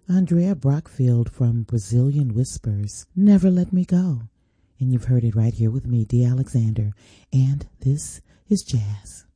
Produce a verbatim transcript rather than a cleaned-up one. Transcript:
Andrea Brockfield from Brazilian Whispers, Never Let Me Go. And you've heard it right here with me, Dee Alexander. And this is Jazz.